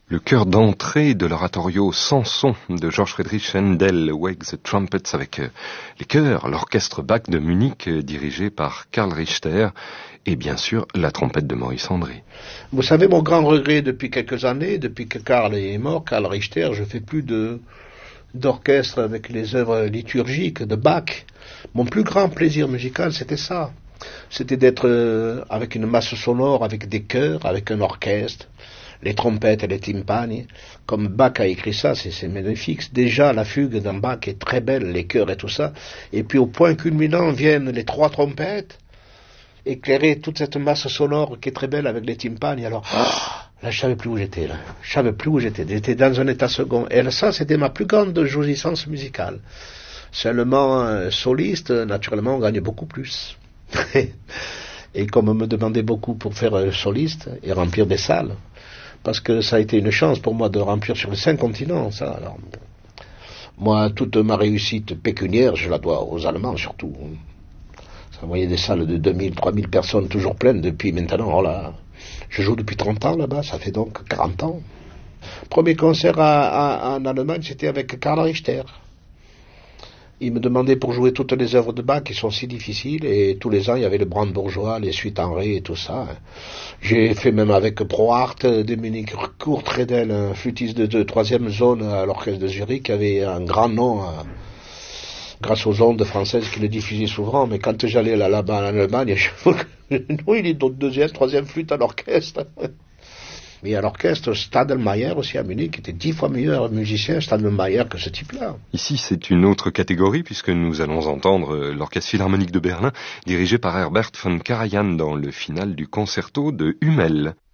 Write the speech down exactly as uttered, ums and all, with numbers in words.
Le chœur d'entrée de l'oratorio Samson de Georg Friedrich Händel, Wake the Trumpets, avec les chœurs, l'orchestre Bach de Munich dirigé par Karl Richter et bien sûr la trompette de Maurice André. Vous savez, mon grand regret depuis quelques années, depuis que Karl est mort, Karl Richter, je fais plus de d'orchestre avec les œuvres liturgiques de Bach. Mon plus grand plaisir musical, c'était ça. C'était d'être euh, avec une masse sonore, avec des chœurs, avec un orchestre, les trompettes et les tympani. Comme Bach a écrit ça, c'est, c'est magnifique. Déjà, la fugue d'un Bach est très belle, les chœurs et tout ça. Et puis au point culminant viennent les trois trompettes, éclairer toute cette masse sonore qui est très belle avec les tympani. Alors, oh, là, je savais plus où j'étais, là. Je savais plus où j'étais. J'étais dans un état second. Et là, ça, c'était ma plus grande jouissance musicale. Seulement, euh, soliste, naturellement, on gagne beaucoup plus. Et comme on me demandait beaucoup pour faire euh, soliste et remplir des salles, parce que ça a été une chance pour moi de remplir sur les cinq continents, ça. Alors, moi, toute ma réussite pécuniaire, je la dois aux Allemands surtout. Vous voyez des salles de deux mille, trois mille personnes toujours pleines depuis maintenant. Oh là, je joue depuis trente ans là-bas, ça fait donc quarante ans. Premier concert à, à, en Allemagne, c'était avec Karl Richter. Il me demandait pour jouer toutes les œuvres de Bach qui sont si difficiles, et tous les ans il y avait le Brandebourgeois, les suites en ré et tout ça. J'ai fait même avec Prohart, Dominique Courtredel, un flûtiste de, de troisième zone à l'orchestre de Zurich, qui avait un grand nom à, grâce aux ondes françaises qui le diffusaient souvent, mais quand j'allais là, là-bas en Allemagne, je... oui, il est d'autres deuxième, troisième flûte à l'orchestre. Mais à l'orchestre, Stadelmayer aussi à Munich, qui était dix fois meilleur musicien, Stadelmayer, que ce type-là. Ici, c'est une autre catégorie, puisque nous allons entendre l'Orchestre Philharmonique de Berlin, dirigé par Herbert von Karajan dans le final du concerto de Hummel.